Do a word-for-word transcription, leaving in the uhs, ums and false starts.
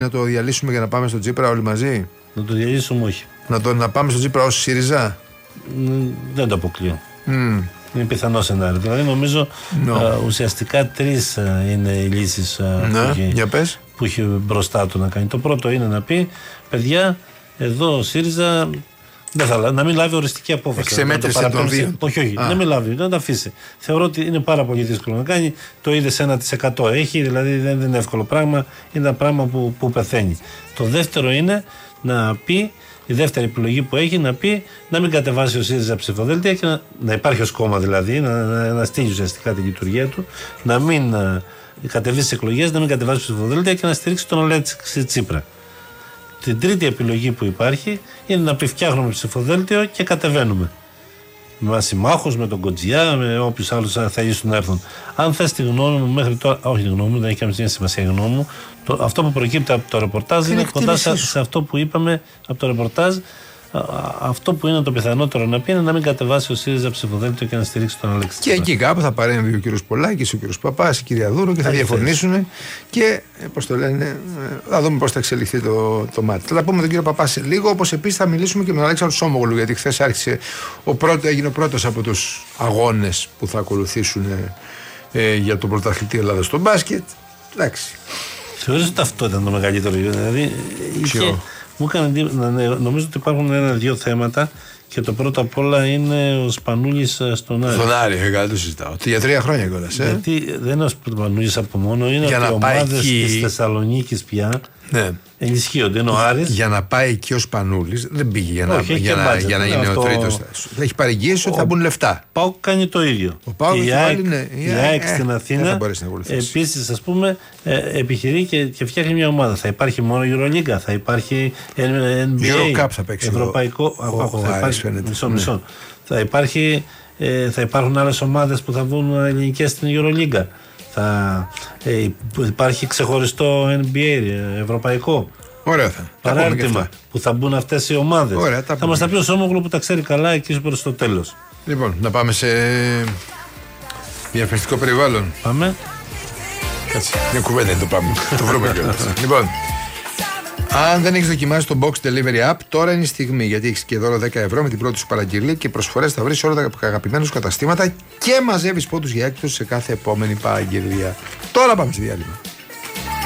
Να το διαλύσουμε για να πάμε στο Τσίπρα όλοι μαζί. Να το διαλύσουμε, όχι. Να, το, να πάμε στο Τσίπρα ως ΣΥΡΙΖΑ. Mm, δεν το αποκλείω. Mm. Είναι πιθανό σενάριο. Δηλαδή νομίζω no. uh, ουσιαστικά τρεις uh, είναι οι λύσεις uh, ναι, που, έχει, για πες. που έχει μπροστά του να κάνει. Το πρώτο είναι να πει, παιδιά, εδώ ο ΣΥΡΙΖΑ δεν θα, να μην λάβει οριστική απόφαση. Εξεμέτρηση των δύο. Όχι, όχι, Α. να μην λάβει, να τα αφήσει. Θεωρώ ότι είναι πάρα πολύ δύσκολο να κάνει. Το είδε σε ένα τοις εκατό έχει, δηλαδή δεν είναι εύκολο πράγμα. Είναι ένα πράγμα που, που πεθαίνει. Το δεύτερο είναι να πει, η δεύτερη επιλογή που έχει, να πει να μην κατεβάσει ο ΣΥΡΙΖΑ ψηφοδέλτια και να, να υπάρχει ως κόμμα δηλαδή, να, να, να στείλει ουσιαστικά τη λειτουργία του, να μην να, κατεβεί στις εκλογές, να μην κατεβάσει ψηφοδέλτια και να στηρίξει τον Αλέξη Τσίπρα. Την τρίτη επιλογή που υπάρχει είναι να πει φτιάχνουμε ψηφοδέλτιο και κατεβαίνουμε. Με συμμάχους, με τον Κοντζιά, με όποιους άλλους θα ήσουν να έρθουν. Αν θες τη γνώμη μου μέχρι τώρα, όχι τη γνώμη μου, δεν έχει καμία σημασία η γνώμη μου, το, αυτό που προκύπτει από το ρεπορτάζ είναι, είναι κοντά σε, σε αυτό που είπαμε από το ρεπορτάζ. Αυτό που είναι το πιθανότερο να πει είναι να μην κατεβάσει ο ΣΥΡΙΖΑ ψηφοδέλτιο και να στηρίξει τον Αλέξη Τσίπρα. Και εκεί κάπου θα παρέμβει ο κύριος Πολάκης, ο κύριος Παπάς, η κυρία Δούρου και θα διαφωνήσουν και πώς το λένε, θα δούμε πώς θα εξελιχθεί το, το μάτι. Θα τα πούμε με τον κύριο Παπά σε λίγο, όπως επίσης θα μιλήσουμε και με τον Αλέξανδρο Σόμογλου, γιατί χθες άρχισε ο πρώτο, έγινε ο πρώτος από τους αγώνες που θα ακολουθήσουν ε, για τον πρωταθλητή Ελλάδα στο μπάσκετ. Εντάξει. Θεωρείς ότι αυτό ήταν το μεγαλύτερο, δηλαδή. Είχε, μου έκανε, νομίζω ότι υπάρχουν ένα-δύο θέματα και το πρώτο απ' όλα είναι ο Σπανούλης στον Άρη. Στον Άρη, καλά το συζητάω. Για τρία χρόνια κιόλας. Ε? Γιατί δεν είναι ο Σπανούλης από μόνο, είναι ότι οι ομάδες εκεί... της Θεσσαλονίκης πια ναι. ενισχύονται. Είναι ο Άρης. Για να πάει εκεί ο Σπανούλης δεν πήγε για να, Όχι, για να, για να είναι αυτό... ο τρίτος. Θα έχει παρηγγίσει ότι θα μπουν λεφτά. Ο ΠΑΟΚ κάνει το ίδιο. Ο ΠΑΟΚ η ΑΕΚ ε, στην Αθήνα επίσης ας πούμε επιχειρεί και, και φτιάχνει μια ομάδα. Θα υπάρχει μόνο Euroliga, θα υπάρχει N B A, Eurocup θα παίξει Ευρωπαϊκό. Μισό. Θα υπάρχει. Θα υπάρχουν άλλες ομάδες που θα βγουν ελληνικές στην Euroliga. Θα ε, υπάρχει ξεχωριστό N B A, ευρωπαϊκό. Ωραία θα. Παράρτημα που θα μπουν αυτές οι ομάδες. Ωραία, θα μας τα πει ο Σόμογλου που τα ξέρει καλά εκεί προς το τέλος. Λοιπόν, να πάμε σε διαφημιστικό περιβάλλον. Πάμε. Κάτσε, μια κουβέντα το πάμε. Το βρούμε κιόλας. Λοιπόν, αν δεν έχεις δοκιμάσει το Box Delivery App, τώρα είναι η στιγμή. Γιατί έχεις και δώρο δέκα ευρώ με την πρώτη σου παραγγελία και προσφορές θα βρεις σε όλα τα αγαπημένα σου καταστήματα και μαζεύεις πόντους για έκπτωση σε κάθε επόμενη παραγγελία. Τώρα πάμε στη διάλειμμα.